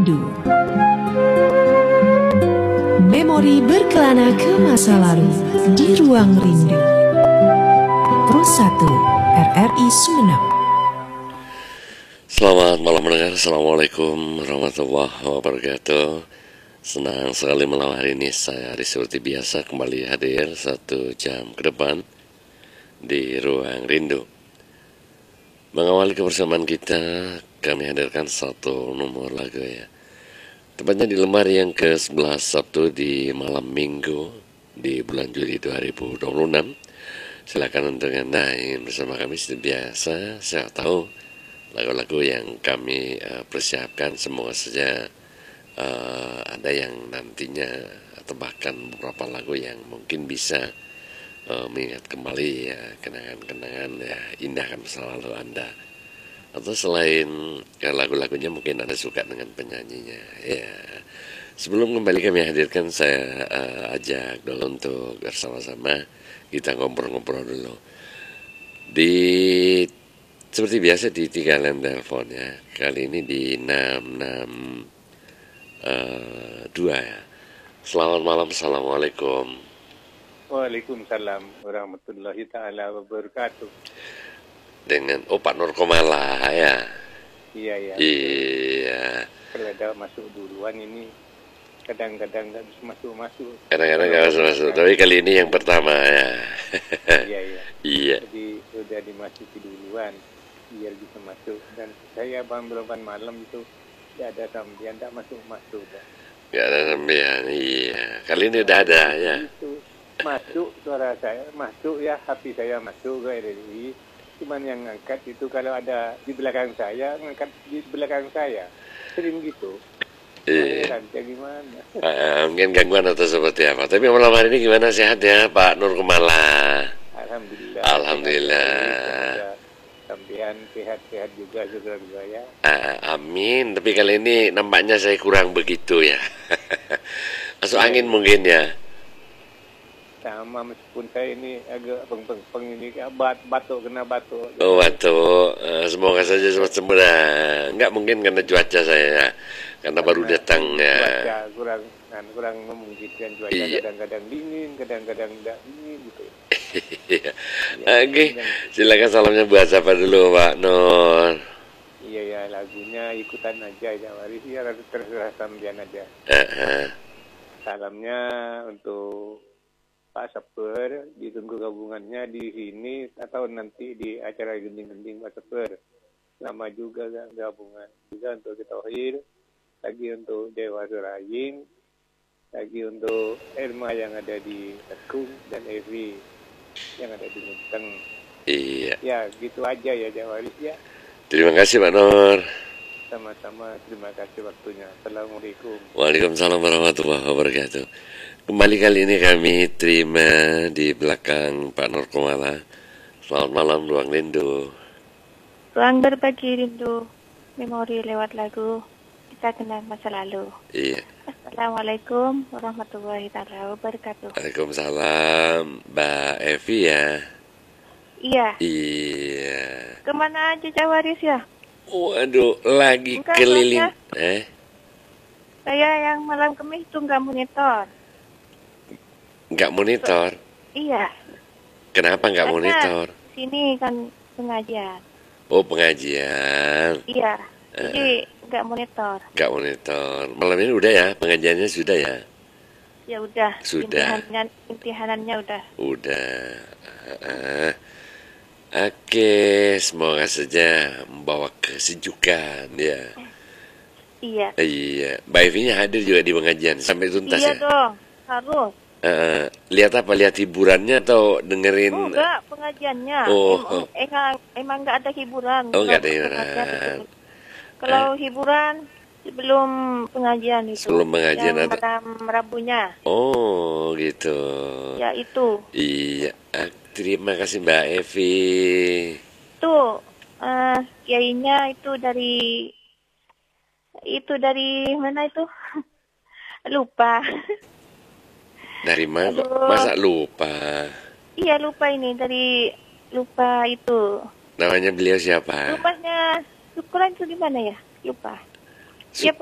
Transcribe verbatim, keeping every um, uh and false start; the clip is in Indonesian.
Rindu. Memori berkelana ke masa lalu di ruang rindu. Pro satu R R I Sumeneb. Selamat malam mendengar. Assalamualaikum warahmatullahi wabarakatuh. Senang sekali malam hari ini saya Ari seperti biasa kembali hadir satu jam ke depan di ruang rindu. Mengawali kebersamaan kita, kami hadirkan satu nomor lagu ya. Tepatnya di lemari yang ke sebelas Sabtu di malam Minggu di bulan Juli dua ribu dua puluh enam. Silakan untuk Anda yang bersama kami seperti biasa. Saya tahu lagu-lagu yang kami uh, persiapkan semoga saja uh, ada yang nantinya atau bahkan beberapa lagu yang mungkin bisa uh, mengingat kembali ya kenangan-kenangan ya indah kan masa lalu Anda. Atau selain ya, lagu-lagunya mungkin Anda suka dengan penyanyinya ya. Sebelum kembali kami hadirkan, saya uh, ajak dulu untuk bersama-sama kita ngobrol-ngobrol dulu di seperti biasa di tiga line telepon ya. Kali ini di enam enam dua ya. Selamat malam, assalamualaikum. Waalaikumsalam warahmatullahi taala wabarakatuh. Dengan oh Pak Nur Komala ya. Iya ya. Iya. Kalau ada masuk duluan ini kadang-kadang nggak bisa masuk-masuk. Kadang-kadang nggak bisa masuk. Tapi kali ini yang pertama ya. Iya iya. Iya. Jadi udah dimasuki duluan biar bisa masuk, dan saya bang belokan malam itu tidak ada sambian, tidak masuk-masuk. Nggak ada sambian, iya. Kali ini udah ada ya. Itu masuk suara saya, masuk ya, H P saya masuk ke R R I. Cuman yang ngangkat itu kalau ada di belakang saya, ngangkat di belakang saya. Sering gitu. Iya. Kayak gimana? Uh, mungkin gangguan atau seperti apa. Tapi malam hari ini gimana, sehat ya Pak Nur Komala? Alhamdulillah. Alhamdulillah. Sampean sehat-sehat juga juga ya. Uh, amin. Tapi kali ini nampaknya saya kurang begitu ya. Masuk ya, angin ya. Mungkin ya. Sama meskipun saya ini agak peng-peng ini bat batuk kena batuk. Oh batuk. Uh, semoga saja cepat sembuh. Enggak mungkin karena cuaca saya ya. Karena, karena baru datang ya. Cuaca kurang kan kurang memungkinkan cuaca, iya. Kadang-kadang dingin, kadang-kadang tidak dingin gitu. Iya. Oke, silakan salamnya buat siapa dulu Pak Nur. Iya ya, lagunya ikutan aja ya, Waris ya, terserah sampean aja. Uh-huh. Salamnya untuk Pak Saper, ditunggu gabungannya di sini atau nanti di acara gending-gending Pak Saper. Lama juga gabungan. Juga untuk Tauhid, lagi untuk Dewa Suraying, lagi untuk Irma yang ada di Tekung dan Evi yang ada di Munteng. Iya. Ya, gitu aja ya Jawaris ya. Terima kasih Pak Nur. Sama-sama, terima kasih waktunya. Assalamualaikum. Waalaikumsalam warahmatullahi wabarakatuh. Kembali kali ini kami terima di belakang Pak Nur Komala. Selamat malam ruang rindu. Ruang berbagi rindu, memori lewat lagu. Kita kenang masa lalu. Iya. Assalamualaikum warahmatullahi wabarakatuh. Waalaikumsalam, Mbak Evi ya. Iya. Iya. Kemana aja Jawaris ya? Waduh, lagi Bukan keliling. Saya. Eh? Saya yang malam Kamis itu nggak monitor. Nggak monitor? Iya. Kenapa nggak Karena monitor? sini kan pengajian. Oh, pengajian. Iya. Uh. Jadi nggak monitor. Nggak monitor. Malam ini udah ya, pengajiannya sudah ya? Ya udah. Sudah. Imtihannya, imtihanannya udah. Udah. Uh, Oke, semoga saja membawa kesejukan ya. Iya. Iya. Mbak Evi-nya hadir juga di pengajian sampai tuntas iya ya? Iya dong, harus. Uh, lihat apa? Lihat hiburannya atau dengerin? Oh, enggak, pengajiannya. Oh, em, oh. Emang, emang enggak ada hiburan. Oh, enggak ada hiburan. Kalau eh. hiburan sebelum pengajian itu. Sebelum pengajian yang ada. malam Rabunya. Oh, gitu. Ya itu. Iya. Terima kasih Mbak Evi. Tuh, uh, kiainya itu dari itu dari mana itu? Lupa. Dari mana? Aduh. Masa lupa? Iya lupa ini dari lupa itu. Namanya beliau siapa? Lupanya Syukuran itu di mana ya? Lupa. Su- Ya